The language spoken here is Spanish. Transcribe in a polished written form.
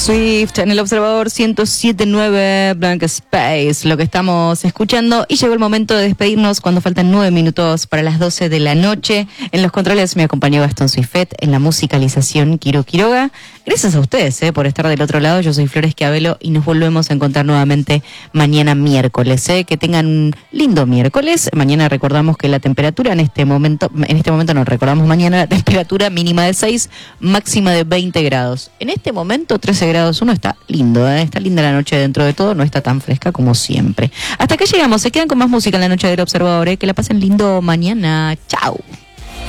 Swift en el Observador 107.9 Blank Space, lo que estamos escuchando, y llegó el momento de despedirnos cuando faltan 9 minutos para las 12 de la noche. En los controles me acompañó Gastón Suifet, en la musicalización Kiro Quiroga. Gracias a ustedes por estar del otro lado. Yo soy Flores Cabello y nos volvemos a encontrar nuevamente mañana miércoles. Que tengan un lindo miércoles. Mañana recordamos que la temperatura en este momento no recordamos mañana, la temperatura mínima de 6, máxima de 20 grados. En este momento 13 grados 1, está lindo, está linda la noche dentro de todo, no está tan fresca como siempre. Hasta acá llegamos, se quedan con más música en la noche del Observador, que la pasen lindo mañana. Chao.